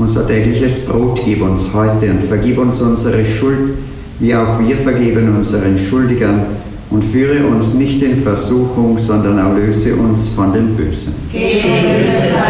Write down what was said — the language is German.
Unser tägliches Brot gib uns heute und vergib uns unsere Schuld, wie auch wir vergeben unseren Schuldigern. Und führe uns nicht in Versuchung, sondern erlöse uns von dem Bösen.